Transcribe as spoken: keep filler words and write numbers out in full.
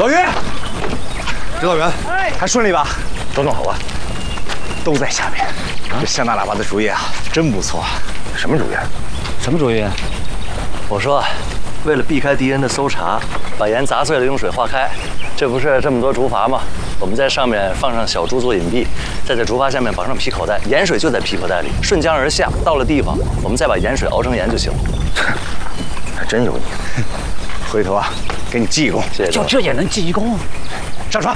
老于，指导员，还顺利吧？ 都弄好了， 都在下面。这向大喇叭的主意啊，真不错。 什么主意？ 什么主意？ 我说，为了避开敌人的搜查，把盐砸碎了，用水化开。这不是这么多竹筏吗？我们在上面放上小猪做隐蔽，再在竹筏下面绑上皮口袋，盐水就在皮口袋里，顺江而下。到了地方，我们再把盐水熬成盐就行了。 还真有你。 回头啊，给你记一功。 谢谢。 就这也能记一功？ 上船。